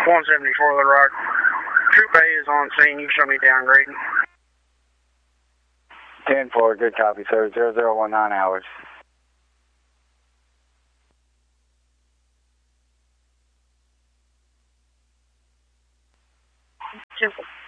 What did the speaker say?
174 Little Rock. Troop A is on scene. You show me downgrading. 10-4, good copy, sir. 0019 hours. Super.